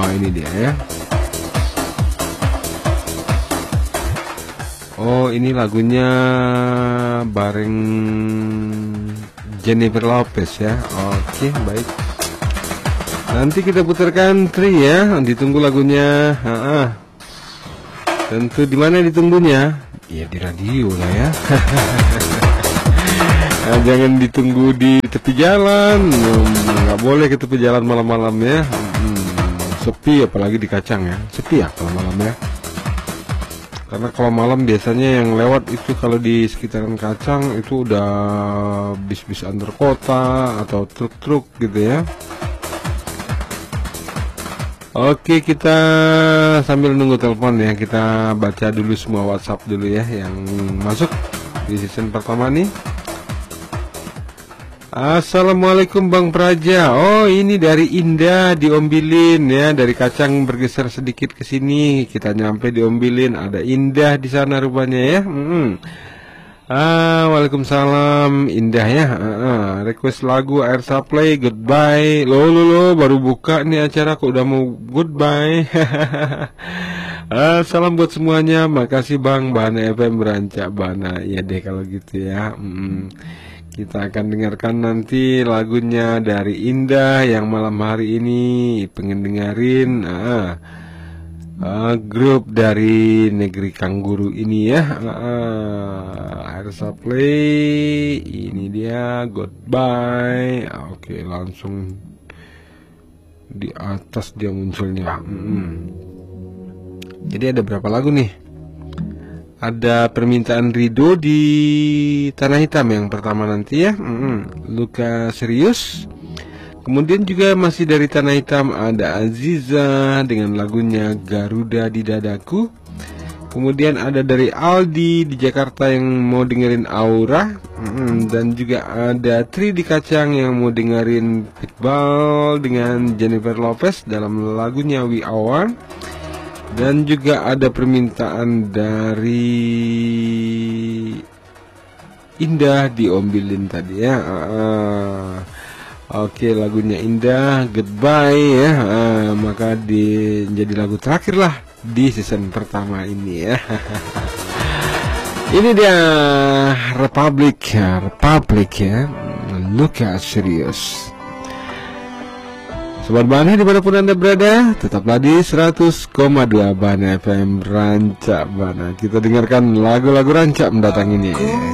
Oh, ini dia ya. Oh, ini lagunya bareng Jennifer Lopez ya. Oke, baik. Nanti kita putarkan Tri ya. Ditunggu lagunya. Tentu di mana ditunggunya? Ya di radio lah ya. Nah, jangan ditunggu di tepi jalan. Nggak boleh ke tepi jalan malam-malam ya. Sepi, apalagi di Kacang ya. Sepi ya kalau malam ya. Karena kalau malam biasanya yang lewat itu kalau di sekitaran Kacang itu udah bis-bis antar kota atau truk-truk gitu ya. Oke, kita sambil nunggu telepon ya, kita baca dulu semua WhatsApp dulu ya yang masuk di season pertama nih. Assalamualaikum Bang Praja. Oh, ini dari Indah di Ombilin ya, dari Kacang bergeser sedikit ke sini, kita nyampe di Ombilin, ada Indah di sana rupanya ya. Waalaikumsalam Indah ya. Request lagu Air Supply Goodbye. Lo baru buka nih acara kok udah mau goodbye. Salam buat semuanya. Makasih Bang, Bana FM Rancak Bana. Ya deh kalau gitu ya. Kita akan dengarkan nanti lagunya dari Indah yang malam hari ini pengen dengerin grup dari negeri Kangguru ini ya. Air Supply, ini dia Goodbye. Oke, langsung di atas dia munculnya. Jadi ada berapa lagu nih? Ada permintaan Rido di Tanah Hitam yang pertama nanti ya. Luka Serius. Kemudian juga masih dari Tanah Hitam ada Aziza dengan lagunya Garuda di Dadaku. Kemudian ada dari Aldi di Jakarta yang mau dengerin Aura. Dan juga ada Tri di Kacang yang mau dengerin Pitbull dengan Jennifer Lopez dalam lagunya We Are One. Dan juga ada permintaan dari Indah di Ombilin tadi ya. Oke, lagunya Indah Goodbye ya. Maka jadi lagu terakhir lah di season pertama ini ya. Ini dia Republic ya. Luka Serius. Sobat Bana dimanapun Anda berada, tetaplah di 100,2 Bana FM Rancak Bana. Kita dengarkan lagu-lagu Rancak mendatang ini.